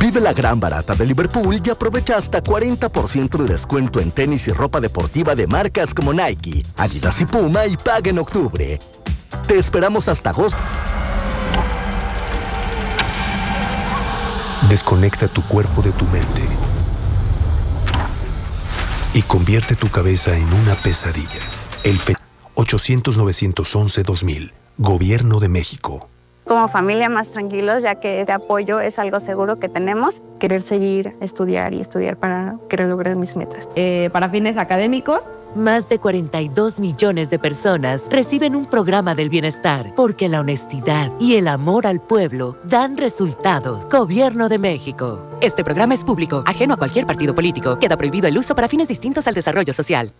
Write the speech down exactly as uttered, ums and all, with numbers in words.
Vive la gran barata de Liverpool y aprovecha hasta cuarenta por ciento de descuento en tenis y ropa deportiva de marcas como Nike, Adidas y Puma y paga en octubre. Te esperamos hasta agosto. Desconecta tu cuerpo de tu mente y convierte tu cabeza en una pesadilla. El F ochocientos novecientos once dos mil, Gobierno de México. Como familia más tranquilos, ya que este apoyo es algo seguro que tenemos. Querer seguir, estudiar y estudiar para querer lograr mis metas. Eh, para fines académicos, más de cuarenta y dos millones de personas reciben un programa del bienestar porque la honestidad y el amor al pueblo dan resultados. Gobierno de México. Este programa es público, ajeno a cualquier partido político. Queda prohibido el uso para fines distintos al desarrollo social.